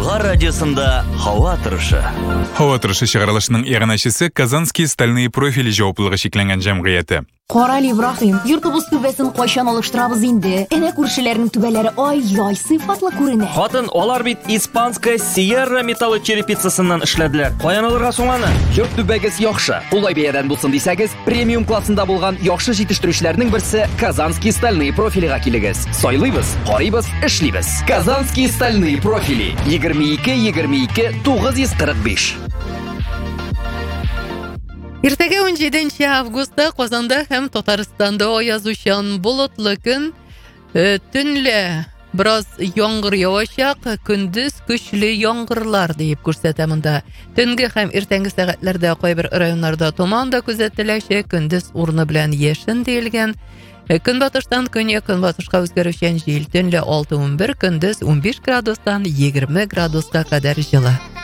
Болгар радиосында һава торышы. Һава торышы чыгарылышының иганәчесе Казанские стальные профили җаваплылыгы шикләнгән җәмгыяте. Карал Ибраһим, йортыбыз түбәсен кайчан алыштырабыз инде? Әнә күршеләрнең түбәләре ай-яй сыйфатлы күренә. Хатын, алар бит испанская Sierra металлы черепицасыннан эшләделәр. Каян алырга соң аны? Йорт түбәгез яхшы. Улай бәядән булсын дисәгез, премиум классында булган яхшы җитештерүчләрнең берсе Казанские стальные профилига килегез. Сайлыйбыз, карыйбыз, эшлибез. Казанские стальные профили 22-22-945. Иртәгә 17 августта Казанда һәм Татарстанда аязучан болытлы көн, төнлә бераз яңгыр явачак, көндез көчле яңгырлар дип күрсәтә монда. Төнге һәм иртәнге сәгатьләрдә кайбер районнарда томан да күзәтеләчәк, көндез урыны белән яшен диелгән. Көнбатыштан көньяк-көнбатышка үзгәрүчән җил төнлә 6-11, көндез 15 градустан 20 градуска кадәр җылы.